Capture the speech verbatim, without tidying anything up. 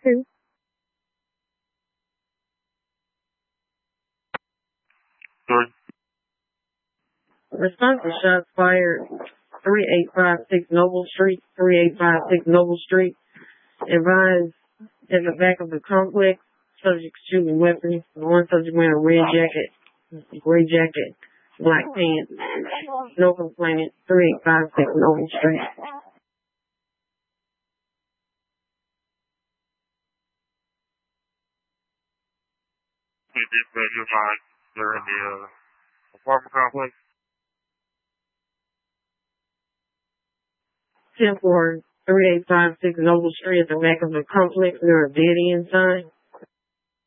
two. Three. Response to shots fired. three eight five six Noble Street. three eight five six Noble Street. Advised at the back of the complex. Subject shooting weapons. One subject wearing a red jacket, gray jacket, black pants. No complainant. three eight five six Noble Street. Hey, dispatch, you're fine. They're in the uh, apartment complex. ten four three eight five six Noble Street at the back of the complex. There are dead end sign.